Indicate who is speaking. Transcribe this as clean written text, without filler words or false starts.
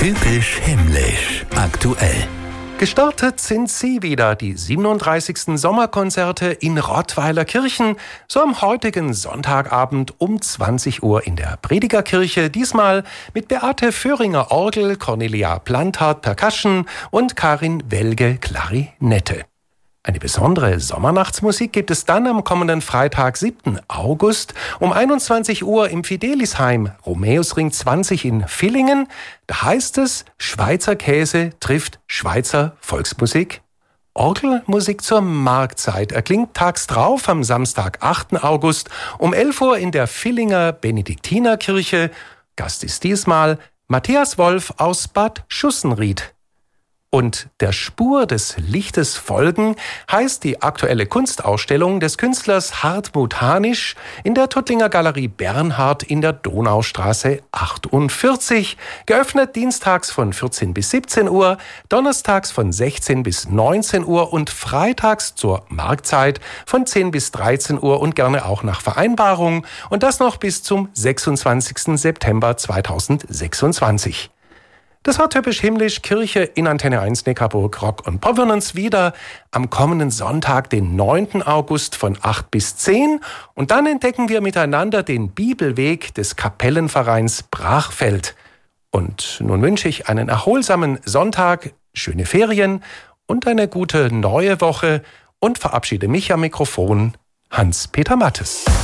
Speaker 1: Typisch himmlisch. Aktuell.
Speaker 2: Gestartet sind sie wieder, die 37. Sommerkonzerte in Rottweiler Kirchen, so am heutigen Sonntagabend um 20 Uhr in der Predigerkirche, diesmal mit Beate Föhringer Orgel, Cornelia Planthardt Percussion und Karin Welge Klarinette. Eine besondere Sommernachtsmusik gibt es dann am kommenden Freitag, 7. August um 21 Uhr im Fidelisheim, Romäusring 20 in Villingen. Da heißt es, Schweizer Käse trifft Schweizer Volksmusik. Orgelmusik zur Marktzeit erklingt tags drauf am Samstag, 8. August um 11 Uhr in der Villinger Benediktinerkirche. Gast ist diesmal Matthias Wolf aus Bad Schussenried. Und der Spur des Lichtes folgen heißt die aktuelle Kunstausstellung des Künstlers Hartmut Hanisch in der Tuttlinger Galerie Bernhard in der Donaustraße 48. Geöffnet dienstags von 14 bis 17 Uhr, donnerstags von 16 bis 19 Uhr und freitags zur Marktzeit von 10 bis 13 Uhr und gerne auch nach Vereinbarung. Und das noch bis zum 26. September 2026. Das war typisch himmlisch, Kirche in Antenne 1 Neckarburg, Rock und Pop. Wir hören uns wieder am kommenden Sonntag, den 9. August von 8 bis 10. Und dann entdecken wir miteinander den Bibelweg des Kapellenvereins Brachfeld. Und nun wünsche ich einen erholsamen Sonntag, schöne Ferien und eine gute neue Woche und verabschiede mich am Mikrofon, Hans-Peter Mattes.